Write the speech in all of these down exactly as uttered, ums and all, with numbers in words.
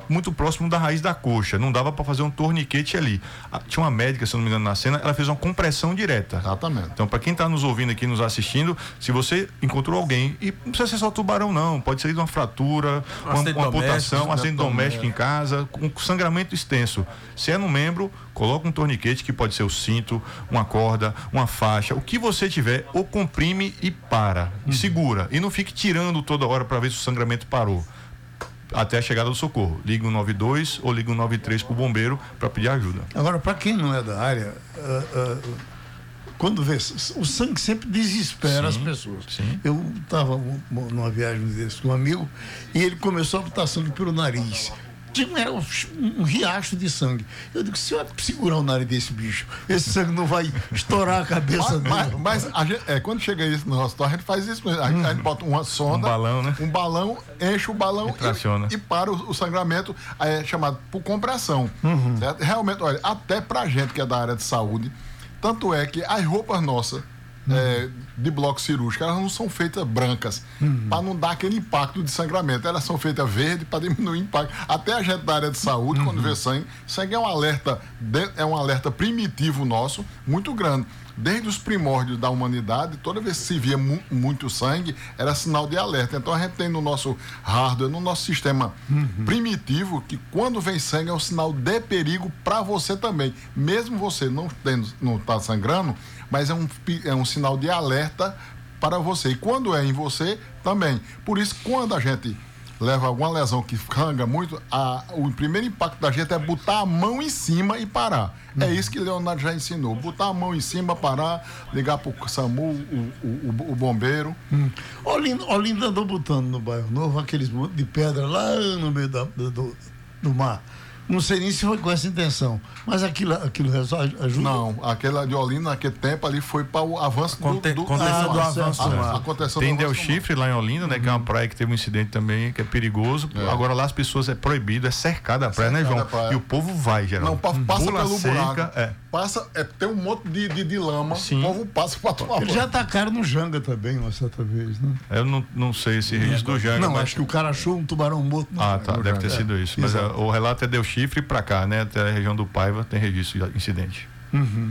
muito próximo da raiz da coxa, não dava para fazer um torniquete ali. Tinha uma médica, se eu não me engano, na cena, ela fez uma compressão direta. Exatamente. Então, para quem está nos ouvindo aqui, nos assistindo, se você encontrou alguém, e não precisa ser só tubarão não, pode ser de uma fratura, um uma, uma amputação, um acidente doméstico em casa, com sangramento extenso. Se é no membro, coloca um torniquete, que pode ser o cinto, uma corda, uma faixa, o que você tiver, ou comprime e para, e segura, e não fique tirando toda hora para ver se o sangramento parou, até a chegada do socorro. Liga um nove dois ou liga um nove três pro bombeiro para pedir ajuda. Agora, para quem não é da área, uh, uh, quando vê, o sangue sempre desespera sim, as pessoas. Sim. Eu estava numa viagem desse com um amigo e ele começou a botar sangue pelo nariz. Era um, um riacho de sangue. Eu digo, se eu segurar o nariz desse bicho, esse sangue não vai estourar a cabeça mas, dele. Mas, mas a gente, é, quando chega isso no hospital, a gente faz isso mesmo. A, hum. a gente bota uma sonda, um balão, né? Um balão, enche o balão e, e para o, o sangramento, é chamado por compressão. Uhum. Certo? Realmente, olha, até pra gente que é da área de saúde, tanto é que as roupas nossas, Uhum. É, de bloco cirúrgico, elas não são feitas brancas, uhum. para não dar aquele impacto de sangramento. Elas são feitas verde para diminuir o impacto. Até a gente da área de saúde, uhum. quando vê sangue, sangue é um alerta, é um alerta primitivo nosso, muito grande. Desde os primórdios da humanidade, toda vez que se via mu- muito sangue, era sinal de alerta. Então a gente tem no nosso hardware, no nosso sistema uhum. primitivo, que quando vem sangue é um sinal de perigo para você também. Mesmo você não tendo, não tá sangrando, mas é um, é um sinal de alerta para você. E quando é em você, também. Por isso, quando a gente leva alguma lesão que sangra muito, a, o primeiro impacto da gente é botar a mão em cima e parar. Hum. É isso que Leonardo já ensinou. Botar a mão em cima, parar, ligar para o SAMU, o, o, o bombeiro. Hum. Olinda, Olinda andou botando no bairro Novo aqueles montes de pedra lá no meio da, do, do mar. Não sei nem se foi com essa intenção, mas aquilo, aquilo resolve, ajuda? Não, aquela de Olinda, naquele tempo ali, foi para o avanço Conte, do, do, contenção ah, do avanço do mar. Tem Del Chifre lá em Olinda, né, uhum. que é uma praia que teve um incidente também, que é perigoso. É. Agora lá as pessoas, é proibido, é cercada a praia, é cercada, né, João? Praia. E o povo vai, geralmente. Não, passa Pula pelo seca, buraco. É. Passa, é, tem um monte de, de, de lama, sim. O povo passa para tomar. Eles já atacaram no Janga também, uma certa vez, né? Eu não, não sei esse registro do Janga. Não, mas... acho que o cara achou um tubarão morto. No ah, tá, deve Janga. ter sido é. isso. Mas é, o relato é Del Chifre pra cá, né? Até a região do Paiva tem registro de incidente. Uhum.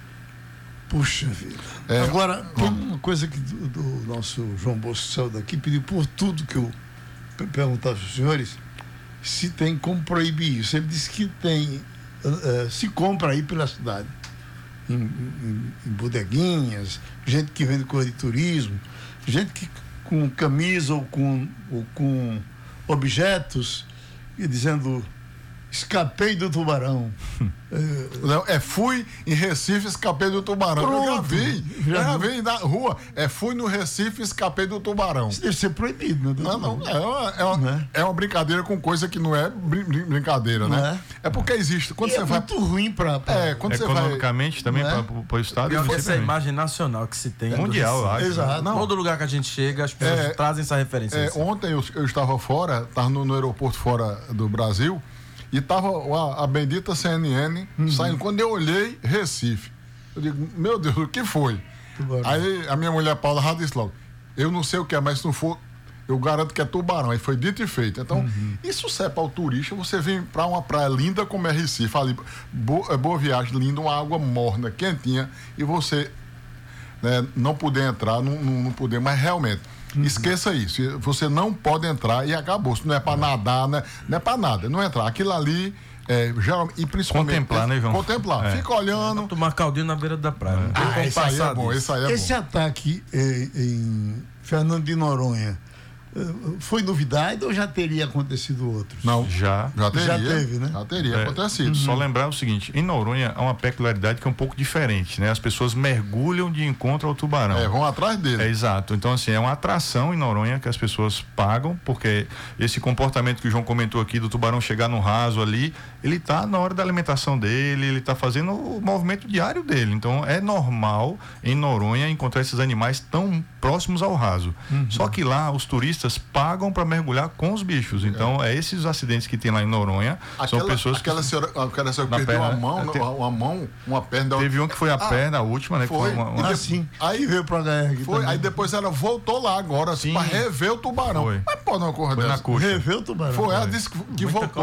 Puxa vida. É, Agora, tem uma coisa que do, do nosso João Bosco saiu daqui, pediu por tudo que eu perguntar aos senhores se tem como proibir isso. Ele disse que tem, uh, se compra aí pela cidade, em, em, em bodeguinhas, gente que vende coisa de turismo, gente que com camisa ou com, ou com objetos e dizendo: escapei do tubarão. Não, é fui em Recife, escapei do tubarão. Pronto. Eu já vi, já, já vi na rua. É fui no Recife, escapei do tubarão. Isso deve ser proibido, né? Não, não, é uma, é, uma, é? é uma brincadeira com coisa que não é brin- brincadeira, não né? É? É porque existe. Quando e você é vai. muito ruim para. É, quando economicamente você vai, também é? para o estado. E essa é a imagem nacional que se tem. É mundial, eu acho. Exato. Não. Todo lugar que a gente chega, as pessoas é, trazem essa referência. É, ontem eu, eu estava fora, estava no, no aeroporto fora do Brasil. E tava a, a bendita C N N uhum. saindo. Quando eu olhei, Recife. Eu digo, meu Deus, o que foi? Tubarão. Aí a minha mulher Paula já disse logo, eu não sei o que é, mas se não for, eu garanto que é tubarão. Aí foi dito e feito. Então, uhum. isso serve para o turista, você vem para uma praia linda como é Recife, ali, boa, boa viagem, linda, uma água morna, quentinha, e você, né, não poder entrar, não, não, não poder, mas realmente. Uhum. Esqueça isso, você não pode entrar e acabou. Isso não é para uhum. nadar, né? Não é para nada, não entrar. Aquilo ali, é, geralmente, e principalmente. Contemplar, né, João? Contemplar, é. Fica olhando. É, tomar caldinho na beira da praia. É. Ah, isso aí é bom, isso aí é Esse bom. ataque é, em Fernando de Noronha foi novidade ou já teria acontecido outros? Não, já. Já teria. Já teve, né? Já teria é, acontecido. Uhum. Só lembrar o seguinte, em Noronha há uma peculiaridade que é um pouco diferente, né? As pessoas mergulham de encontro ao tubarão. É, vão atrás dele. É, exato. Então, assim, é uma atração em Noronha que as pessoas pagam, porque esse comportamento que o João comentou aqui do tubarão chegar no raso ali, ele tá na hora da alimentação dele, ele tá fazendo o movimento diário dele. Então, é normal em Noronha encontrar esses animais tão próximos ao raso. Uhum. Só que lá os turistas pagam para mergulhar com os bichos. Então, é, é esses os acidentes que tem lá em Noronha. Aquela, são pessoas aquela que... senhora, aquela senhora perdeu perna, uma mão, te... uma mão, uma perna. Teve um que foi a ah, perna, a última, né? Foi. Que foi uma, uma... Ah, sim. Aí veio para H R. Foi. Também. Aí depois ela voltou lá agora para rever o tubarão. Foi. Mas pô, não foi acordou. na coxa. Rever o tubarão. Foi. Ela disse que, que voltou.